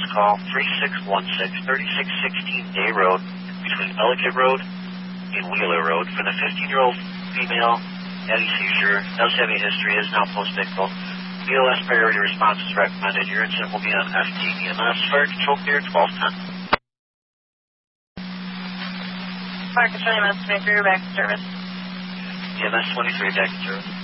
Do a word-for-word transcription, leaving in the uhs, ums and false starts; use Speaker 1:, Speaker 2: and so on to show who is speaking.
Speaker 1: Call three six one six, three six one six Day Road between Ellicott Road and Wheeler Road for the fifteen-year-old female. Any seizure, does have a history, is now post-ictal. B L S priority response is recommended. Your incident will be on F D E M S. Fire Control Clear twelve ten.
Speaker 2: Fire Control E M S twenty-three, back to service.
Speaker 1: E M S twenty-three, back to service.